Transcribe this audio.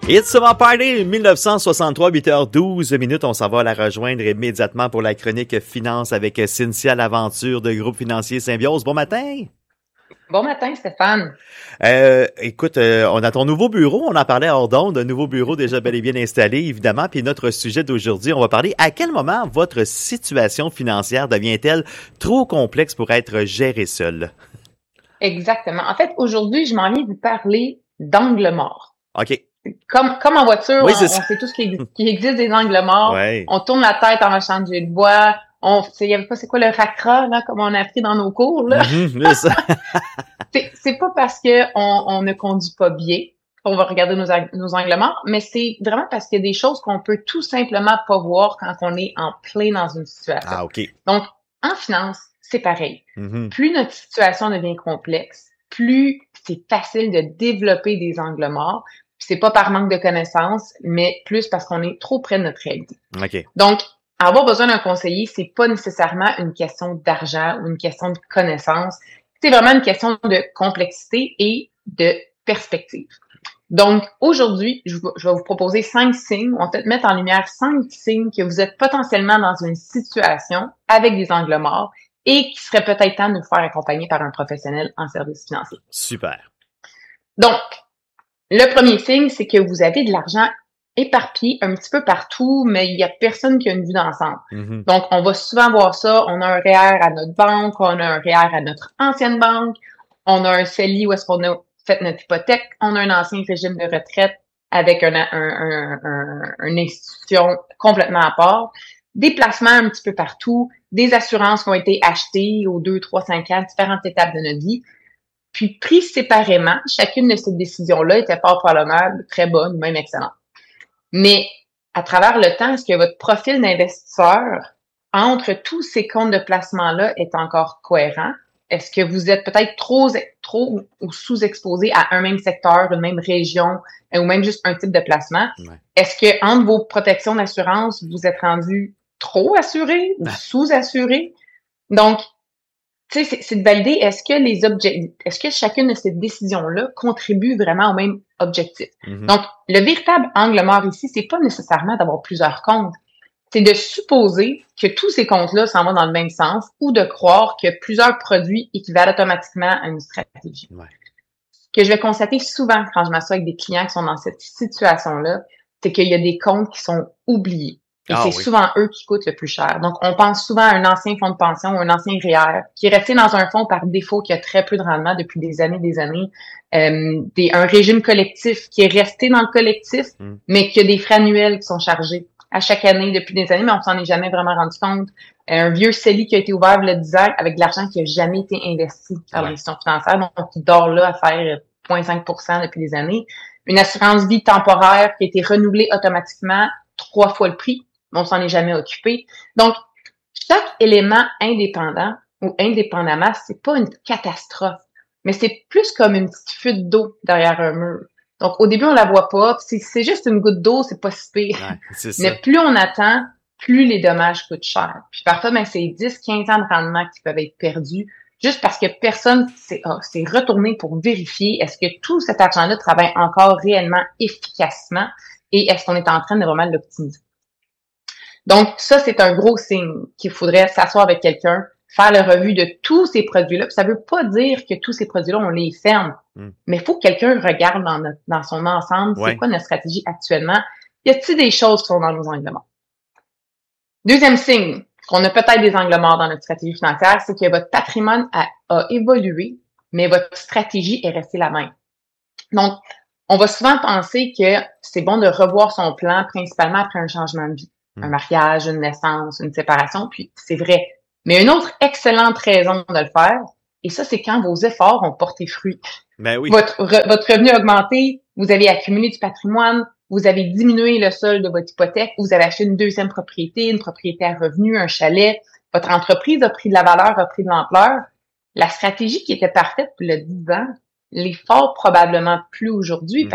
It's Summer Party 1963, 8h12. On s'en va la rejoindre immédiatement pour la chronique finance avec Cynthia Laventure de Groupe Financier Symbiose. Bon matin! Bon matin, Stéphane. Écoute, on a ton nouveau bureau, on en parlait hors d'onde, un nouveau bureau déjà bel et bien installé, évidemment. Puis notre sujet d'aujourd'hui, on va parler à quel moment votre situation financière devient-elle trop complexe pour être gérée seule? Exactement. En fait, aujourd'hui, je m'en viens vous parler d'angle mort. OK. Comme en voiture, oui, on sait tous qu'il existe des angles morts. Ouais. On tourne la tête en marchant de bois. Il y avait pas, c'est quoi le racra, là, comme on a appris dans nos cours, là? C'est pas parce que on ne conduit pas bien qu'on va regarder nos angles morts, mais c'est vraiment parce qu'il y a des choses qu'on peut tout simplement pas voir quand on est en plein dans une situation. Ah, OK. Donc, en finance, c'est pareil. Mm-hmm. Plus notre situation devient complexe, plus c'est facile de développer des angles morts. C'est pas par manque de connaissances, mais plus parce qu'on est trop près de notre réalité. OK. Donc, avoir besoin d'un conseiller, c'est pas nécessairement une question d'argent ou une question de connaissances. C'est vraiment une question de complexité et de perspective. Donc, aujourd'hui, je vais vous proposer 5 signes. On va peut-être mettre en lumière 5 signes que vous êtes potentiellement dans une situation avec des angles morts et qui serait peut-être temps de vous faire accompagner par un professionnel en services financiers. Super. Donc, le premier signe, c'est que vous avez de l'argent éparpillé un petit peu partout, mais il y a personne qui a une vue d'ensemble. Mm-hmm. Donc, on va souvent voir ça. On a un REER à notre banque, on a un REER à notre ancienne banque, on a un CELI où est-ce qu'on a fait notre hypothèque, on a un ancien régime de retraite avec une institution complètement à part, des placements un petit peu partout, des assurances qui ont été achetées aux 2, 3, 5 ans, différentes étapes de notre vie. Puis, pris séparément, chacune de ces décisions-là était fort probablement très bonne ou même excellente. Mais, à travers le temps, est-ce que votre profil d'investisseur, entre tous ces comptes de placement-là, est encore cohérent? Est-ce que vous êtes peut-être trop ou sous-exposé à un même secteur, une même région, ou même juste un type de placement? Ouais. Est-ce que, entre vos protections d'assurance, vous êtes rendu trop assuré ou sous-assuré? Donc, tu sais, c'est de valider est-ce que chacune de ces décisions-là contribue vraiment au même objectif. Mm-hmm. Donc, le véritable angle mort ici, c'est pas nécessairement d'avoir plusieurs comptes. C'est de supposer que tous ces comptes-là s'en vont dans le même sens ou de croire que plusieurs produits équivalent automatiquement à une stratégie. Ouais. Ce que je vais constater souvent quand je m'assois avec des clients qui sont dans cette situation-là, c'est qu'il y a des comptes qui sont oubliés. Et c'est souvent eux qui coûtent le plus cher. Donc, on pense souvent à un ancien fonds de pension ou un ancien REER qui est resté dans un fonds par défaut qui a très peu de rendement depuis des années. Un régime collectif qui est resté dans le collectif, mais qui a des frais annuels qui sont chargés à chaque année depuis des années, mais on s'en est jamais vraiment rendu compte. Un vieux CELI qui a été ouvert il y a 10 ans avec de l'argent qui a jamais été investi par l'institution financière, donc qui dort là à faire 0,5% depuis des années. Une assurance vie temporaire qui a été renouvelée automatiquement 3 fois le prix. On s'en est jamais occupé. Donc, chaque élément indépendant ou indépendamment, c'est pas une catastrophe, mais c'est plus comme une petite fuite d'eau derrière un mur. Donc, au début, on la voit pas. C'est juste une goutte d'eau, c'est pas si pire. Ouais, c'est ça. Mais plus on attend, plus les dommages coûtent cher. Puis parfois, c'est 10, 15 ans de rendement qui peuvent être perdus juste parce que personne s'est retourné pour vérifier est-ce que tout cet argent-là travaille encore réellement efficacement et est-ce qu'on est en train de vraiment l'optimiser. Donc, ça, c'est un gros signe qu'il faudrait s'asseoir avec quelqu'un, faire la revue de tous ces produits-là. Puis ça veut pas dire que tous ces produits-là, on les ferme. Mais il faut que quelqu'un regarde dans son ensemble, c'est quoi notre stratégie actuellement. Y a-t-il des choses qui sont dans nos angles morts? Deuxième signe qu'on a peut-être des angles morts dans notre stratégie financière, c'est que votre patrimoine a évolué, mais votre stratégie est restée la même. Donc, on va souvent penser que c'est bon de revoir son plan, principalement après un changement de vie. Un mariage, une naissance, une séparation, puis c'est vrai. Mais une autre excellente raison de le faire, et ça, c'est quand vos efforts ont porté fruit. Ben oui. Votre revenu a augmenté, vous avez accumulé du patrimoine, vous avez diminué le solde de votre hypothèque, vous avez acheté une deuxième propriété, une propriété à revenu, un chalet, votre entreprise a pris de la valeur, a pris de l'ampleur. La stratégie qui était parfaite pour le 10 ans, l'est fort probablement plus aujourd'hui